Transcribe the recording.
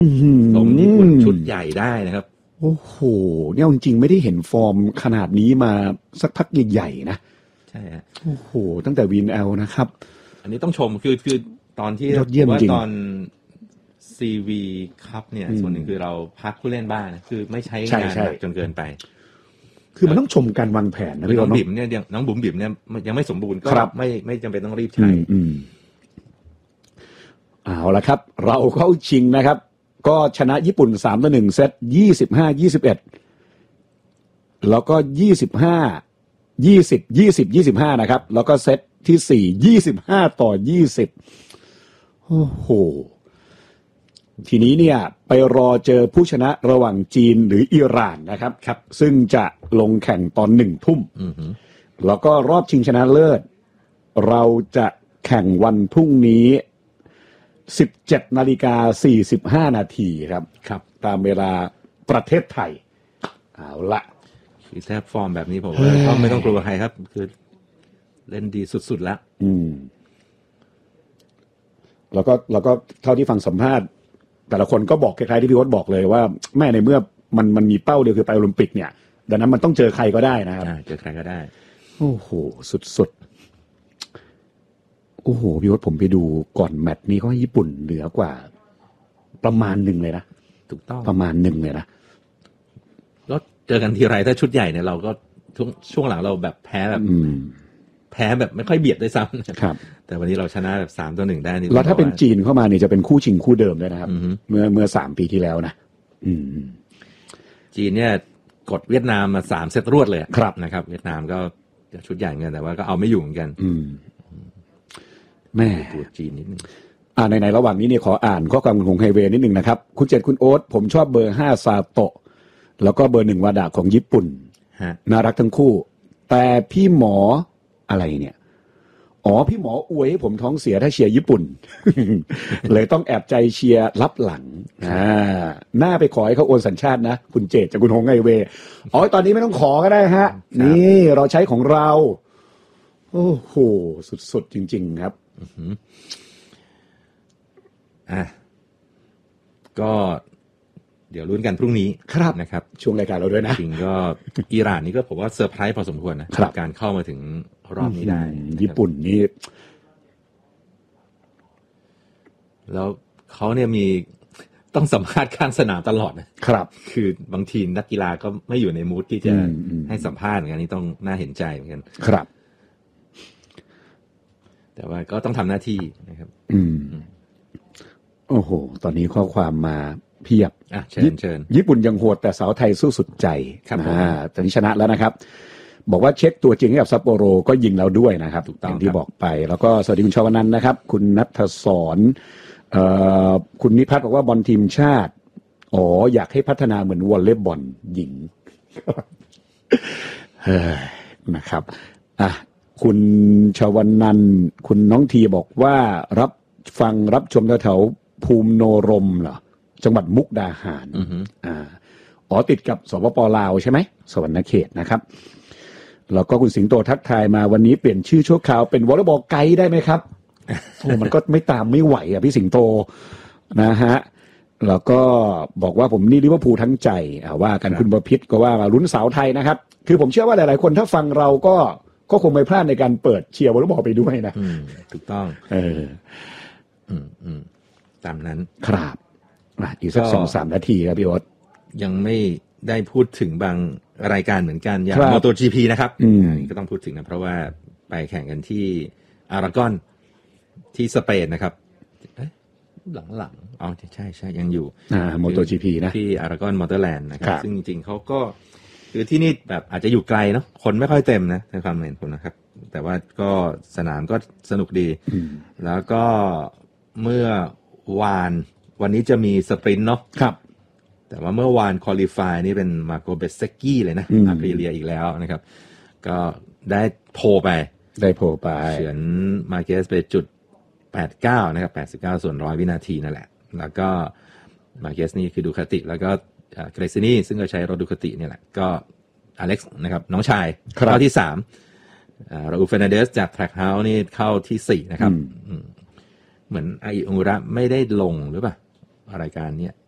สมญี่ปุ่นชุดใหญ่ได้นะครับโอ้โหเนี่ยจริงๆไม่ได้เห็นฟอร์มขนาดนี้มาสักพักใหญ่ๆนะใช่ฮะโอ้โหตั้งแต่วินแอลนะครับอันนี้ต้องชมคือตอนที่ว่าตอนCV ครับเนี่ยส่วนหนึ่งคือเราพักผู้เล่นบ้างนะคือไม่ใช้งานจนเกินไปคือมันต้องชมการวางแผนนะพี่น้องบิ่มเนี่ยน้องบุ๋มบิ่มเนี่ยยังไม่สมบูรณ์ก็ไม่จำเป็นต้องรีบใช้เอาละครับเราเข้าชิงนะครับก็ชนะญี่ปุ่น3-1เซต25-21แล้วก็25-20-20-25นะครับแล้วก็เซตที่4 25-20โอ้โหทีนี้เนี่ยไปรอเจอผู้ชนะระหว่างจีนหรืออิหร่านนะครับครับซึ่งจะลงแข่งตอน1 ทุ่มแล้วก็รอบชิงชนะเลิศเราจะแข่งวันพรุ่งนี้17:45 นาทีครับครับตามเวลาประเทศไทยเอาละคือแทบฟอร์มแบบนี้ผมว่าไม่ต้องกลัวใครครับคือเล่นดีสุดๆแล้วแล้วก็เท่าที่ฟังสัมภาษณ์แต่ละคนก็บอกคล้ายๆที่พี่วศบอกเลยว่าแม่ในเมื่อมันมีเป้าเดียวคือไปโอลิมปิกเนี่ยดังนั้นมันต้องเจอใครก็ได้นะครับเจอใครก็ได้โอ้โหสุดโอ้โหพี่วศผมไปดูก่อนแมตช์นี้เขาให้ญี่ปุ่นเหนือกว่าประมาณหนึ่งเลยนะถูกต้องประมาณหนึ่งเลยนะแล้วเจอกันทีไรถ้าชุดใหญ่เนี่ยเราก็ช่วงหลังเราแบบแพ้แบบไม่ค่อยเบียดด้วยซ้ำครับแต่วันนี้เราชนะแบบ3-1ได้นี่แล้วถ้าเป็นจีนเข้ามาเนี่ยจะเป็นคู่ชิงคู่เดิมด้วยนะครับเมื่อ3 ปีที่แล้วนะจีนเนี่ยกดเวียดนามมา3 เซตรวดเลยนะครับเวียดนามก็ชุดใหญ่เหมือนกันแต่ว่าก็เอาไม่อยู่เหมือนกันแม่ตัวจีนนิดนึงในระหว่างนี้เนี่ยขออ่านข้อความของไฮเวย์นิดนึงนะครับคุณ7คุณโอ๊ตผมชอบเบอร์5ซาโตะแล้วก็เบอร์1วาดะของญี่ปุ่นน่ารักทั้งคู่แต่พี่หมออะไรเนี่ยพี่หมออวยให้ผมท้องเสียถ้าเชียร์ญี่ปุ่น เลยต้องแอบใจเชียร์รับหลังหน้าไปขอให้เขาโอนสัญชาตินะคุณเจตจากคุณฮงไฮเวย์ตอนนี้ไม่ต้องขอก็ได้ฮะนี่เราใช้ของเราโอ้โหสุดๆจริงๆครับก็เดี๋ยวลุ้นกันพรุ่งนี้นะครับช่วงรายการเราด้วยนะจริงก็อิหร่านนี่ก็ผมว่าเซอร์ไพรส์พอสมควรนะการเข้ามาถึงรอบนี้ได้ญี่ปุ่นนี่แล้วเขาเนี่ยมีต้องสัมภาษณ์ข้างสนามตลอดนะครับคือบางทีนักกีฬาก็ไม่อยู่ในมูดที่จะให้สัมภาษณ์เหมือนกันนี่ต้องน่าเห็นใจเหมือนกันครับแต่ว่าก็ต้องทำหน้าที่นะครับโอ้โหตอนนี้ข้อความมาเพียบเชิญญี่ปุ่นยังโหดแต่สาวไทยสู้สุดใจตอนนี้ชนะแล้วนะครับบอกว่าเช็คตัวจริงให้กับซัปโปโรก็ยิงแล้วด้วยนะครับอย่างที่บอกไปแล้วก็สวัสดีคุณชวนันท์นะครับคุณณัฐศรคุณนิพัฒน์บอกว่าบอลทีมชาติอยากให้พัฒนาเหมือนวอลเลย์บอลหญิงนะครับคุณชวนันท์คุณน้องทีบอกว่ารับชมแถวภูมิโนรมเหรอจังหวัดมุกดาหารติดกับสปป.ลาวใช่ไหมสวรรณเขตนะครับแล้วก็คุณสิงโตทักทายมาวันนี้เปลี่ยนชื่อชั่วคราวเป็นวอลเลย์บอลไกด์ได้ไหมครับ มันก็ไม่ตามไม่ไหวพี่สิงโตนะฮะแล้วก็บอกว่าผมนี่ลิเวอร์พูลทั้งใจว่ากันคุณประพิษก็ว่าลุ้นสาวไทยนะครับคือผมเชื่อว่าหลายๆคนถ้าฟังเราก็คงไม่พลาดในการเปิดเชียร์วอลเลย์บอลไปด้วยนะถูกต้องตามนั้นครับอีกสัก 2-3 นาทีครับพี่โอ๊ตยังไม่ได้พูดถึงบางรายการเหมือนกันอย่าง MotoGP นะครับก็ต้องพูดถึงนะเพราะว่าไปแข่งกันที่อารากอนที่สเปนนะครับหลังใช่ยังอยู่ MotoGP นะที่อารากอนมอเตอร์แลนด์นะครับซึ่งจริงๆเขาก็คือที่นี่แบบอาจจะอยู่ไกลเนาะคนไม่ค่อยเต็มนะในความเห็นผมนะครับแต่ว่าก็สนามก็สนุกดีแล้วก็เมื่อวันนี้จะมีสปรินต์เนาะครับแต่ว่าเมื่อวานควอลิฟายนี่เป็นมาโกเบสเซกี้เลยนะอาปริเลียอีกแล้วนะครับก็ได้โพไปเฉือนมาเกสไป.89นะครับ89 ส่วน 100 วินาทีนั่นแหละแล้วก็มาเกสนี่คือดูคาติแล้วก็เกรซินี่ซึ่งก็ใช้รถดูคาติเนี่ยแหละก็อเล็กซ์นะครับน้องชายเข้าที่3ราอูล เฟอร์นันเดสจากแทร็กเฮาส์นี่เข้าที่4นะครับเหมือนไออุระไม่ได้ลงหรือเปล่ารายการเนี้ย